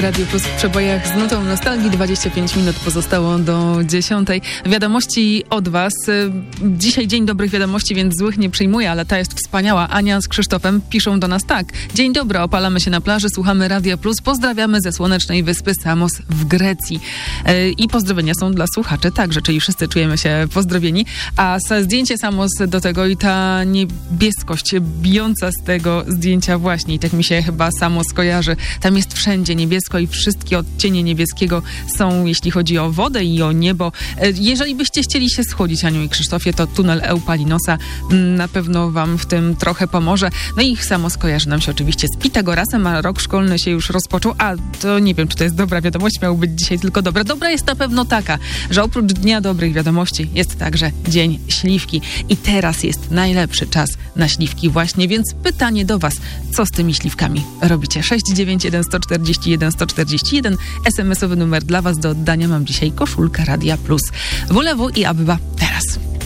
Radio Plus w przebojach z nutą nostalgii. 25 minut pozostało do 10. Wiadomości od Was. Dzisiaj dzień dobrych wiadomości, więc złych nie przyjmuję, ale ta jest wspaniała. Ania z Krzysztofem piszą do nas tak. Dzień dobry, opalamy się na plaży, słuchamy Radia Plus. Pozdrawiamy ze słonecznej wyspy Samos w Grecji. I pozdrowienia są dla słuchaczy także, czyli wszyscy czujemy się pozdrowieni. A zdjęcie Samos do tego i ta niebieskość bijąca z tego zdjęcia właśnie. I tak mi się chyba Samos kojarzy. Tam jest wszędzie niebiesko i wszystkie odcienie niebieskiego są, jeśli chodzi o wodę i o niebo. Jeżeli byście chcieli się schłodzić, Aniu i Krzysztofie, to tunel Eupalinosa na pewno wam w tym trochę pomoże. No i samo skojarzy nam się oczywiście z Pitagorasem, a rok szkolny się już rozpoczął, a to nie wiem, czy to jest dobra wiadomość, miał być dzisiaj tylko dobra. Dobra jest na pewno taka, że oprócz Dnia Dobrych Wiadomości jest także Dzień Śliwki i teraz jest najlepszy czas na śliwki właśnie, więc pytanie do was, co z tymi śliwkami robicie? 691 141 141, SMS-owy numer dla was do oddania. Mam dzisiaj koszulkę Radia Plus. WLW i Abba teraz.